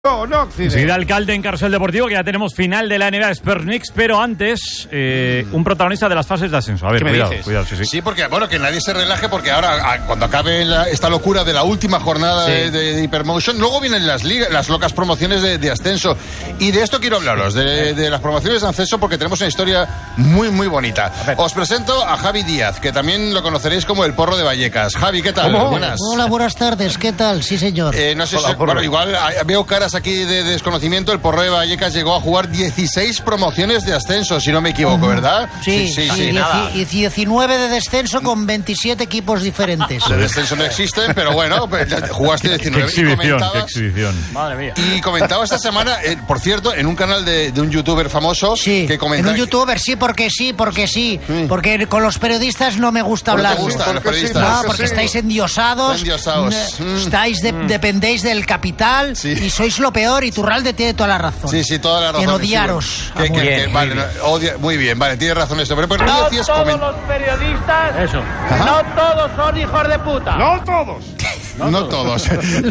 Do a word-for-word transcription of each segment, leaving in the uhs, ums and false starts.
No, no, Enseguida alcalde en Carrusel Deportivo, que ya tenemos final de la N B A Spurs Knicks, pero antes eh, un protagonista de las fases de ascenso. A ver, cuidado, dices? cuidado, sí, sí. Sí, porque, bueno, que nadie se relaje, porque ahora, a, cuando acabe la, esta locura de la última jornada sí. de, de, de Hypermotion, luego vienen las ligas, las locas promociones de, de ascenso. Y de esto quiero hablaros, de, de las promociones de ascenso, porque tenemos una historia muy, muy bonita. Os presento a Javi Díaz, que también lo conoceréis como el Porro de Vallecas. Javi, ¿qué tal? ¿Cómo? Buenas. Hola, buenas tardes, ¿qué tal? Sí, señor. Eh, no sé Hola, si, Porro. bueno, igual veo caras aquí de, de desconocimiento. El Porro de Vallecas llegó a jugar dieciséis promociones de ascenso, si no me equivoco, ¿verdad? Sí, sí, sí. Y, dieci, y diecinueve de descenso con veintisiete equipos diferentes. De descenso no existen, pero bueno, pues, jugaste diecinueve. Qué exhibición, qué exhibición. Madre mía. Y comentaba esta semana, eh, por cierto, en un canal de, de un youtuber famoso, sí, que comentaba... en un youtuber, sí, porque sí, porque sí, sí. Porque con los periodistas no me gusta hablar. ¿No te gustan los periodistas? No, porque sí. estáis endiosados, endiosados. estáis de, mm. dependéis del capital sí. y sois lo peor, y Turralde tiene toda la razón. Sí, sí, toda la razón. En odiaros. Que, que, bien, que, vale, bien. No, odia, muy bien, vale, tienes razón eso. Pero, pero no decías, todos coment... los periodistas, eso. no todos son hijos de puta. No todos. No, no todos.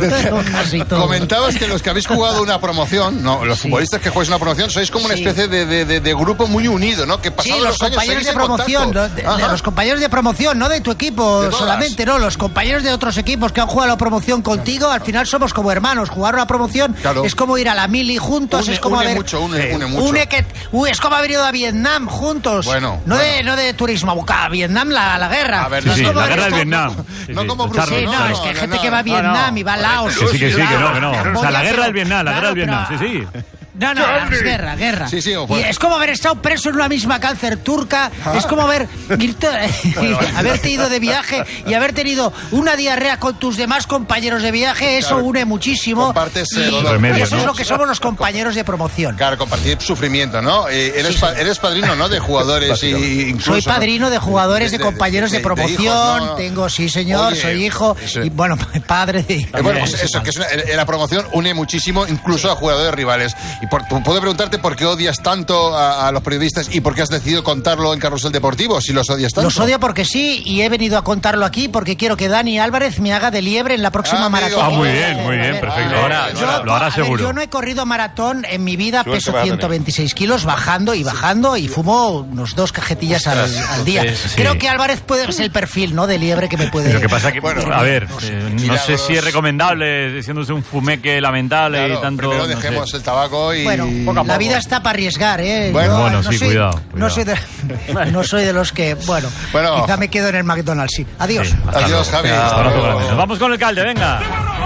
todos. Comentabas que los que habéis jugado una promoción, no, los sí. futbolistas que jugáis una promoción, sois como una sí. especie de, de, de, de grupo muy unido, ¿no? Que pasados sí, los, los compañeros años de promoción, ¿no? de, de los compañeros de promoción, no de tu equipo de solamente, no, los compañeros de otros equipos que han jugado la promoción contigo, al final somos como hermanos. Jugar una promoción claro. es como ir a la mili juntos, une, es como une haber mucho, une, une mucho. Une que, uy, es como haber ido a Vietnam juntos. Bueno, no bueno. de no de turismo, a Vietnam la, la guerra. A ver, sí, no sí, es como la guerra del no, Vietnam. No, sí, no sí, como Bruce Sí, no, no, es que hay gente no, que va a Vietnam no, no. y va a Laos. Sí, sí, que sí, que no, que no. Camboya, O sea, la guerra pero, del Vietnam, la claro, guerra del Vietnam, pero, sí, sí. No, no, es guerra, guerra. Sí, sí, y es como haber estado preso en una misma cárcel turca, ah. es como haber irte, bueno, haberte ido de viaje y haber tenido una diarrea con tus demás compañeros de viaje, eso claro, une muchísimo. Compartes y remedio, eso ¿no? es lo que somos los compañeros de promoción. Claro, compartir sufrimiento, ¿no? Eh, eres, sí, pa eres padrino, ¿no? De jugadores y incluso, soy padrino de jugadores, de, de, de compañeros de, de, de promoción, de hijos, ¿no? Tengo, sí señor, Oye, soy hijo eso. Y bueno, padre de... Eh, bueno, pues eso, que es una, en la promoción une muchísimo incluso sí. a jugadores rivales. Y por, puedo preguntarte por qué odias tanto a, a los periodistas y por qué has decidido contarlo en Carrusel Deportivo, si los odias tanto. Los odio porque sí, y he venido a contarlo aquí porque quiero que Dani Álvarez me haga de liebre en la próxima ah, maratón. Ah, muy bien, muy bien, perfecto. Ahora, yo, lo hará seguro. Ver, yo no he corrido maratón en mi vida, peso ciento veintiséis kilos, bajando y bajando, y fumo unos dos cajetillas al, al día. Sí, sí. Creo que Álvarez puede ser el perfil, ¿no?, de liebre que me puede... Lo que pasa que, bueno, a ver, eh, no sé si es recomendable, siéndose un fumeque lamentable claro, y tanto... primero dejemos no sé. el tabaco y... Bueno, poco a poco. La vida está para arriesgar, ¿eh? Bueno, no, bueno no sí, soy, cuidado, cuidado. No soy, de, no soy de los que, bueno, bueno, quizá me quedo en el McDonald's, sí. Adiós. Sí, adiós, Javi. Hasta luego. Nos vamos con el Calde, venga.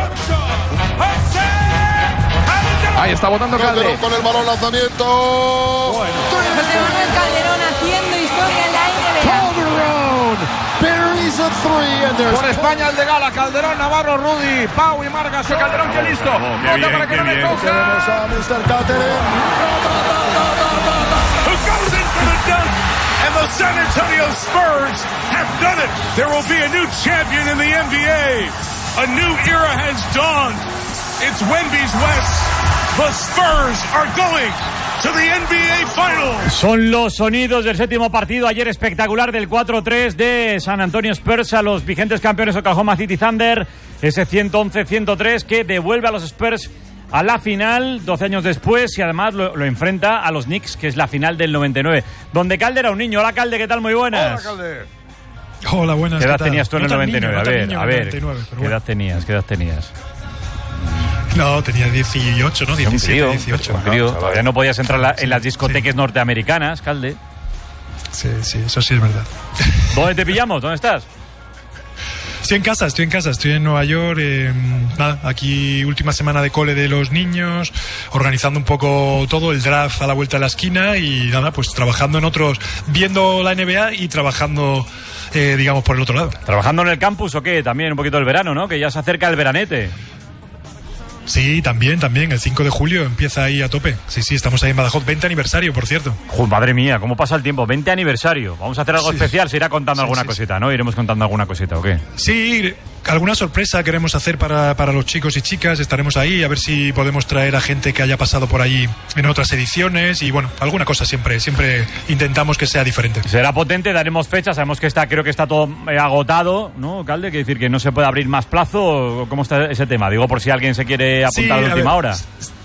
Ahí está votando Calderón con el balón lanzamiento. Bueno. José Manuel Calderón haciendo historia en la N B A. Por España el de Gala, Calderón, Navarro, Rudy, Pau y Margas, el Calderón que listo. Oh, qué bien, para que no le coja. Tenemos a mister Calderón. Who goes in for the dunk, and the San Antonio Spurs have done it. There will be a new champion in the N B A. A new era has dawned. It's Wemby's West. The Spurs are going to the N B A Finals. Son los sonidos del séptimo partido ayer espectacular del cuatro tres de San Antonio Spurs a los vigentes campeones Oklahoma City Thunder. Ese ciento once ciento tres que devuelve a los Spurs a la final doce años después y además lo, lo enfrenta a los Knicks, que es la final del noventa y nueve, donde Calde era un niño. Hola Calde, ¿qué tal? Muy buenas. Hola Calde. Hola, buenas. ¿Qué edad ¿qué tenías tú en no el noventa y nueve? Niño, a ver, niño, a ver, noventa y nueve, ¿qué bueno. edad tenías? ¿Qué edad tenías? No, tenía dieciocho, ¿no? diecisiete, dieciocho. Un crío. Todavía no podías entrar la, en las discotecas sí. norteamericanas, Calde. Sí, sí, eso sí es verdad. ¿Dónde te pillamos? ¿Dónde estás? Estoy en casa, estoy en casa, estoy en Nueva York, eh, nada, aquí última semana de cole de los niños, organizando un poco todo, el draft a la vuelta de la esquina y nada, pues trabajando en otros, viendo la N B A y trabajando, eh, digamos, por el otro lado. ¿Trabajando en el campus o qué? También un poquito el verano, ¿no? Que ya se acerca el veranete. Sí, también, también, el cinco de julio empieza ahí a tope. Sí, sí, estamos ahí en Badajoz, veinte aniversario, por cierto. Joder, madre mía, ¿cómo pasa el tiempo? veinte aniversario. Vamos a hacer algo sí. especial, se irá contando sí, alguna sí, cosita, ¿no? Iremos contando alguna cosita, ¿o qué? Sí, alguna sorpresa queremos hacer para, para los chicos y chicas. Estaremos ahí a ver si podemos traer a gente que haya pasado por ahí en otras ediciones y bueno, alguna cosa siempre, siempre intentamos que sea diferente. Será potente, daremos fecha, sabemos que está, creo que está todo eh, agotado, ¿no, Calde? Quiere decir que no se puede abrir más plazo. ¿Cómo está ese tema? Digo, por si alguien se quiere apuntar Sí, a la última ver, hora.